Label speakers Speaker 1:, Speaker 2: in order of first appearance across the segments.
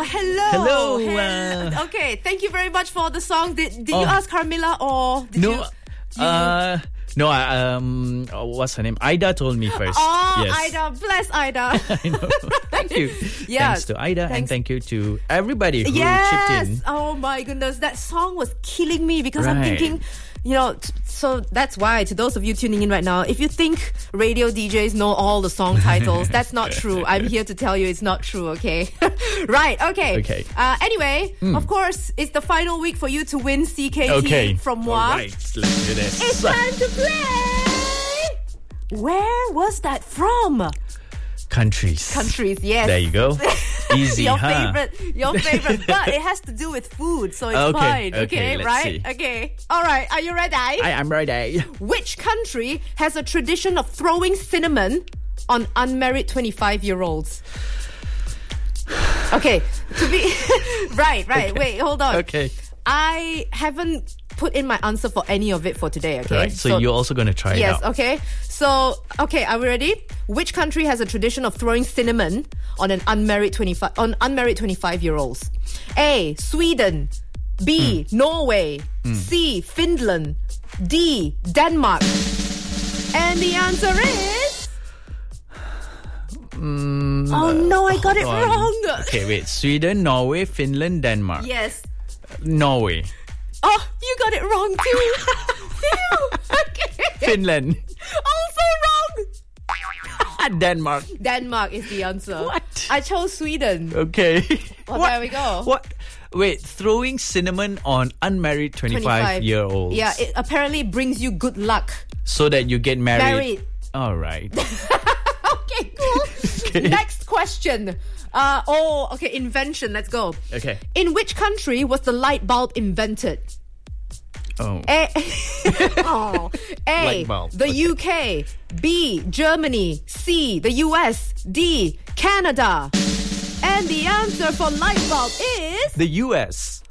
Speaker 1: Hello.
Speaker 2: Hello.
Speaker 1: Okay, thank you very much for the song. Did you ask Carmilla or did
Speaker 2: No. No, what's her name? Ida told me first.
Speaker 1: Oh,
Speaker 2: yes.
Speaker 1: Ida. Bless Ida.
Speaker 2: I know. Thank you.
Speaker 1: Yeah.
Speaker 2: Thanks to Ida and
Speaker 1: Thanks.
Speaker 2: thank you to everybody who chipped
Speaker 1: Yes.
Speaker 2: in.
Speaker 1: Oh my goodness. That song was killing me because I'm
Speaker 2: Right.
Speaker 1: thinking, so that's why, to those of you tuning in right now, if you think radio DJs know all the song titles, that's not true. I'm here to tell you it's not true, okay? Right, okay.
Speaker 2: Okay.
Speaker 1: Anyway, of course, it's the final week for you to win CKT
Speaker 2: Okay.
Speaker 1: from Moi.
Speaker 2: All right, let's do this.
Speaker 1: It's time to play! Where was that from?
Speaker 2: Countries.
Speaker 1: Countries, yes.
Speaker 2: There you go. Easy,
Speaker 1: your
Speaker 2: huh?
Speaker 1: favorite, but it has to do with food, so it's
Speaker 2: Okay,
Speaker 1: fine.
Speaker 2: okay,
Speaker 1: Okay,
Speaker 2: let's
Speaker 1: right?
Speaker 2: see.
Speaker 1: Okay. All right, are you ready?
Speaker 2: I'm ready.
Speaker 1: Which country has a tradition of throwing cinnamon on unmarried 25-year-olds? Okay, to be right. Wait, hold on.
Speaker 2: Okay.
Speaker 1: I haven't put in my answer for any of it for today. Okay,
Speaker 2: Right, so you're also going to try it
Speaker 1: yes.
Speaker 2: out.
Speaker 1: Okay. So are we ready? Which country has a tradition of throwing cinnamon on unmarried 25-year-olds? A. Sweden. B. Norway. C. Finland. D. Denmark. And the answer is. Oh no, I got it
Speaker 2: Hold on.
Speaker 1: wrong.
Speaker 2: Okay, wait. Sweden, Norway, Finland, Denmark.
Speaker 1: Yes.
Speaker 2: Norway.
Speaker 1: Oh, you got it wrong too. Phew. Okay.
Speaker 2: Finland.
Speaker 1: Also wrong.
Speaker 2: Denmark.
Speaker 1: Denmark is the answer.
Speaker 2: What?
Speaker 1: I chose Sweden.
Speaker 2: Okay.
Speaker 1: Well,
Speaker 2: What?
Speaker 1: there we go.
Speaker 2: What? Wait, throwing cinnamon on unmarried 25-year-olds.
Speaker 1: Yeah, it apparently brings you good luck.
Speaker 2: So that you get married.
Speaker 1: Married.
Speaker 2: All right.
Speaker 1: Okay, cool. Next question. Okay, invention. Let's go.
Speaker 2: Okay.
Speaker 1: In which country was the light bulb invented?
Speaker 2: Oh.
Speaker 1: A.
Speaker 2: Light bulb.
Speaker 1: The UK. B. Germany. C. The US. D. Canada. And the answer for light bulb is.
Speaker 2: The US.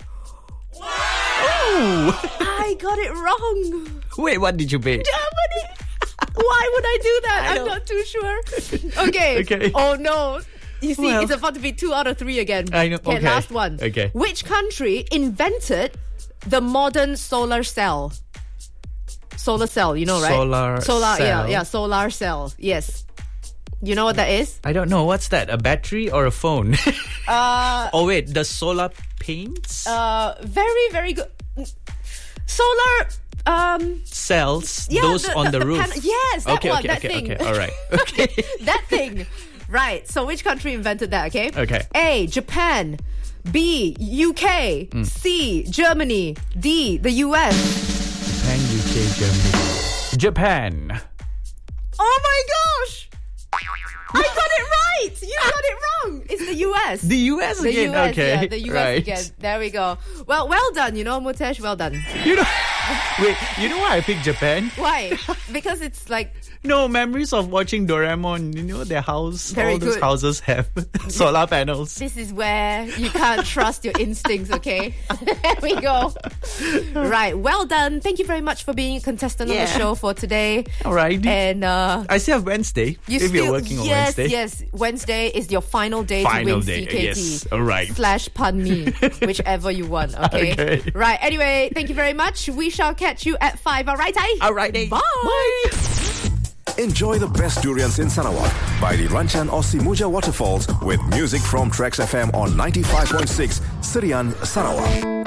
Speaker 2: Oh.
Speaker 1: I got it wrong.
Speaker 2: Wait, what did you pick?
Speaker 1: Germany. Why would I do that?
Speaker 2: I
Speaker 1: I'm
Speaker 2: don't-
Speaker 1: not too sure. Okay.
Speaker 2: Okay.
Speaker 1: Oh no. You see,
Speaker 2: Well.
Speaker 1: it's about to be 2 out of 3 again.
Speaker 2: I know.
Speaker 1: Okay,
Speaker 2: Okay.
Speaker 1: last one.
Speaker 2: Okay.
Speaker 1: Which country invented the modern solar cell? Solar cell, you know, right?
Speaker 2: Solar cell.
Speaker 1: Yeah, solar cell. Yes. You know what that is?
Speaker 2: I don't know. What's that? A battery or a phone? Oh, wait. The solar paints?
Speaker 1: Very, very good. Solar.
Speaker 2: Cells?
Speaker 1: Yeah,
Speaker 2: those on the roof?
Speaker 1: yes, that one,
Speaker 2: okay,
Speaker 1: that
Speaker 2: okay,
Speaker 1: thing.
Speaker 2: okay. All right. Okay.
Speaker 1: That thing. Right. So which country invented that, okay?
Speaker 2: Okay.
Speaker 1: A. Japan. B. UK. C. Germany. D. The US.
Speaker 2: Japan, UK, Germany. Japan.
Speaker 1: Oh my gosh! I got it right! You got it wrong! It's the US.
Speaker 2: The US
Speaker 1: The
Speaker 2: again?
Speaker 1: US,
Speaker 2: Okay.
Speaker 1: yeah, the US
Speaker 2: right.
Speaker 1: again. There we go. Well done, Mutesh, well done.
Speaker 2: You know, wait, you know why I picked Japan?
Speaker 1: Why? Because it's like,
Speaker 2: No, memories of watching Doraemon. You know, their house,
Speaker 1: Very
Speaker 2: all those
Speaker 1: good.
Speaker 2: houses have solar panels.
Speaker 1: this is where you can't trust your instincts, okay? There we go. Right, well done. Thank you very much for being a contestant on the
Speaker 2: Yeah.
Speaker 1: show for today.
Speaker 2: All right.
Speaker 1: And
Speaker 2: I still have Wednesday. If you're working on Wednesday.
Speaker 1: Yes, Wednesday is your final day
Speaker 2: Final
Speaker 1: to win
Speaker 2: day,
Speaker 1: CKT.
Speaker 2: yes. All right.
Speaker 1: / Pun Me, whichever you want, okay?
Speaker 2: Okay.
Speaker 1: Right, anyway, thank you very much. We shall catch you at 5, alright?
Speaker 2: All right.
Speaker 1: Bye.
Speaker 3: Enjoy the best durians in Sarawak by the Ranchan or Simuja waterfalls with music from Trax FM on 95.6 Sirian, Sarawak.